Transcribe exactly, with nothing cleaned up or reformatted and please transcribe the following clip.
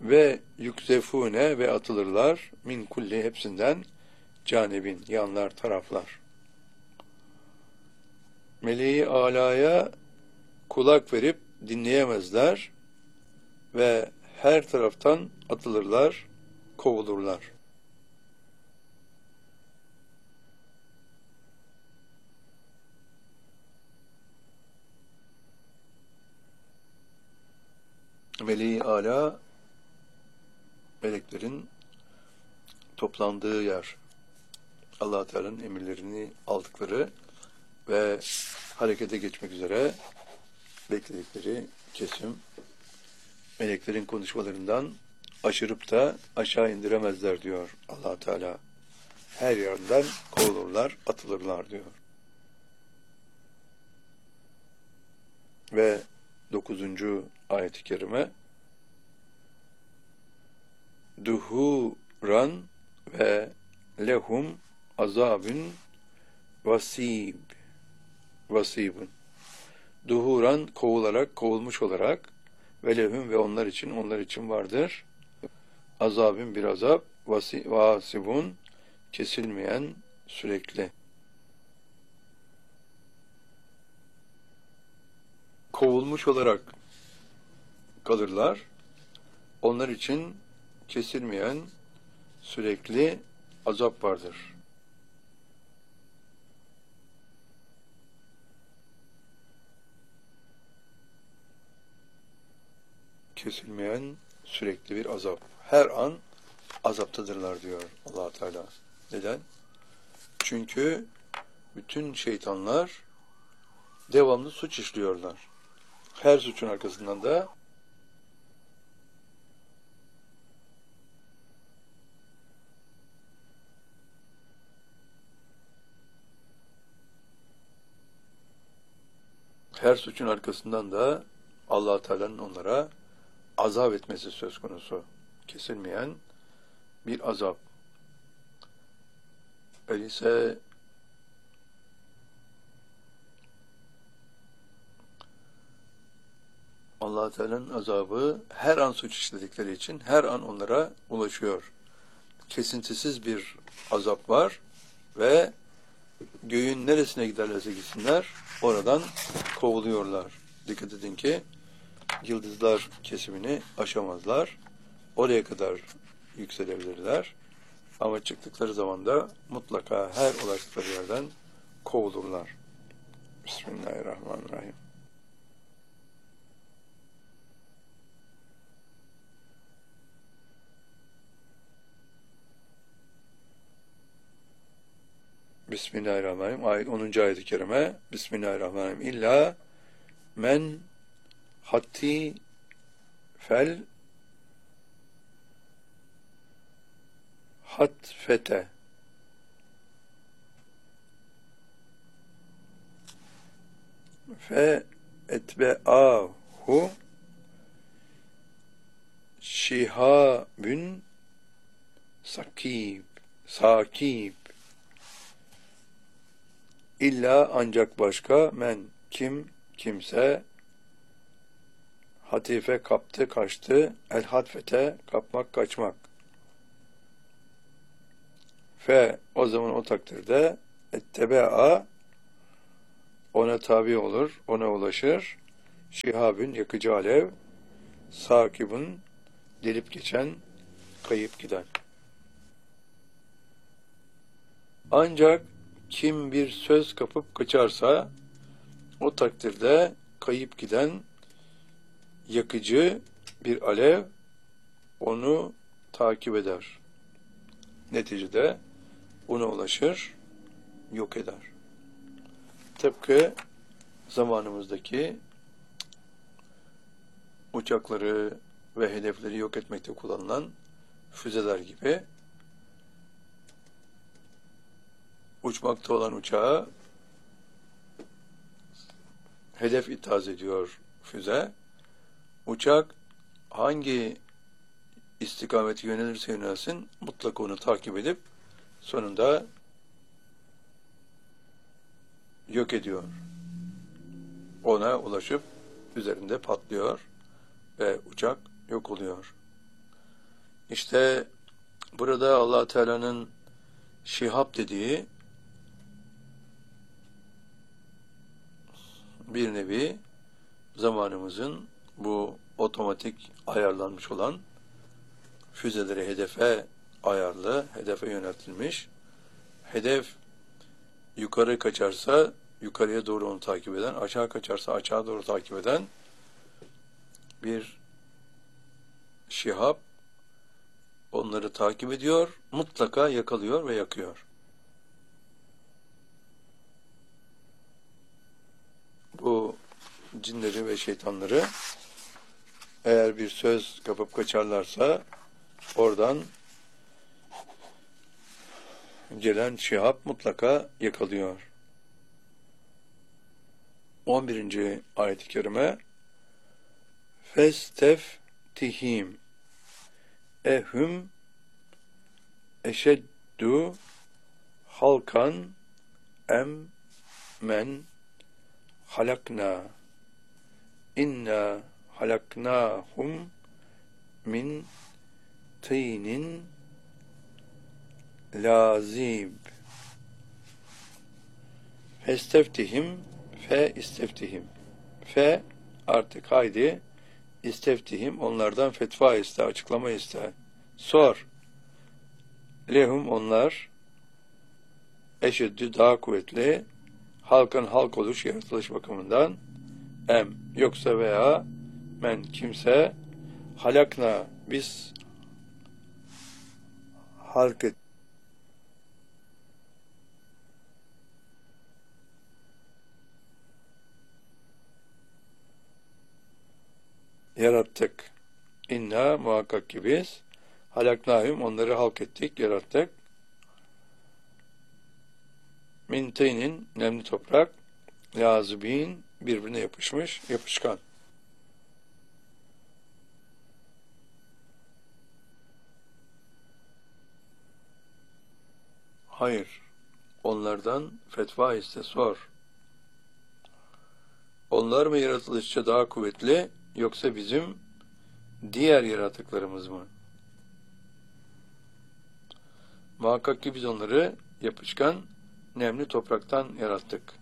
ve yükzefune ve atılırlar min kulli hepsinden canibin yanlar taraflar. Meleği alaya kulak verip dinleyemezler ve her taraftan atılırlar, kovulurlar. Meleği ala, meleklerin toplandığı yer. Allah Teala'nın emirlerini aldıkları ve harekete geçmek üzere bekledikleri kesim. Meleklerin konuşmalarından aşırıp da aşağı indiremezler diyor Allah Teala. Her yerden kovulurlar, atılırlar diyor. Ve dokuzuncu ayet-i kerime duhuran ve lehum azabün vasib vasibun duhuran kovularak, kovulmuş olarak ve lehum ve onlar için, onlar için vardır azabın bir azap vasi, vasibun kesilmeyen, sürekli. Kovulmuş olarak kalırlar. Onlar için kesilmeyen, sürekli azap vardır. Kesilmeyen, sürekli bir azap. Her an azaptadırlar diyor Allah Teala. Neden? Çünkü bütün şeytanlar devamlı suç işliyorlar. Her suçun arkasından da her suçun arkasından da Allah Teala'nın onlara azap etmesi söz konusu. Kesilmeyen bir azap. Öyleyse Allah Teala'nın azabı her an suç işledikleri için her an onlara ulaşıyor. Kesintisiz bir azap var ve göğün neresine giderlerse gitsinler oradan kovuluyorlar. Dikkat edin ki yıldızlar kesimini aşamazlar. Oraya kadar yükselebilirler. Ama çıktıkları zaman da mutlaka her ulaştıkları yerden kovulurlar. Bismillahirrahmanirrahim. Bismillahirrahmanirrahim. Ayet onuncu ayet-i kerime. Bismillahirrahmanirrahim. İlla men hatti fel hatfete fe etbe'ahu şihabün sakib sakib İlla ancak başka men kim kimse hatife kaptı kaçtı el hatfete kapmak kaçmak fe o zaman o takdirde ettebea ona tabi olur ona ulaşır şihabün yakıcı alev sakibun delip geçen kayıp giden ancak kim bir söz kapıp kaçarsa o takdirde kayıp giden yakıcı bir alev onu takip eder. Neticede ona ulaşır, yok eder. Tıpkı zamanımızdaki uçakları ve hedefleri yok etmekte kullanılan füzeler gibi uçmakta olan uçağı hedef ithaz ediyor füze. Uçak hangi istikamete yönelirse yönelsin mutlaka onu takip edip sonunda yok ediyor. Ona ulaşıp üzerinde patlıyor ve uçak yok oluyor. İşte burada Allah Teala'nın şihab dediği bir nevi zamanımızın bu otomatik ayarlanmış olan füzeleri hedefe ayarlı, hedefe yöneltilmiş. Hedef yukarı kaçarsa yukarıya doğru onu takip eden, aşağı kaçarsa aşağı doğru takip eden bir şihab onları takip ediyor, mutlaka yakalıyor ve yakıyor. Bu cinleri ve şeytanları eğer bir söz kapıp kaçarlarsa oradan gelen şihab mutlaka yakalıyor. on birinci ayet-i kerime Festeftihim ehum eşeddu halkan em men halakna inna halaknahum min tînin lazib. Festeftihim fe isteftihim. Fe artık haydi isteftihim onlardan fetva iste, açıklama iste. Sor. Lehum onlar eşeddü daha kuvvetli halkın halk oluş, yaratılış bakımından em yoksa veya men kimse halakna biz halk et yarattık. İnna muhakkak ki biz halaknahum onları halk ettik, yarattık. Min teynin nemli toprak lazibin birbirine yapışmış, yapışkan. Hayır. Onlardan fetva iste, sor. Onlar mı yaratılışça daha kuvvetli yoksa bizim diğer yaratıklarımız mı? Muhakkak ki biz onları yapışkan, nemli topraktan yarattık.